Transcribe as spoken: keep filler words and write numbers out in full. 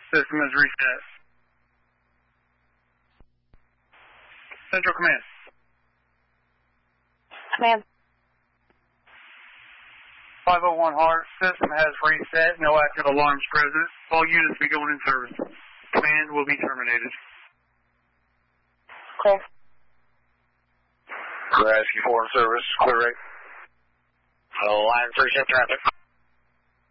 System is reset. Central Command. Command. five oh one Heart, system has reset, no active alarms present. All units be going in service. Command will be terminated. Clear. Rescue four in service, clear rate. Line three, shift traffic.